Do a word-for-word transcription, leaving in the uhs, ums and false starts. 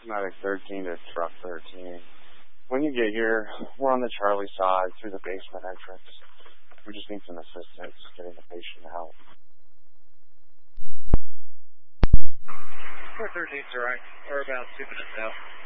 Medic thirteen to truck thirteen. When you get here, we're on the Charlie side through the basement entrance. We just need some assistance getting the patient out. four thirteen's alright. We're about two minutes out.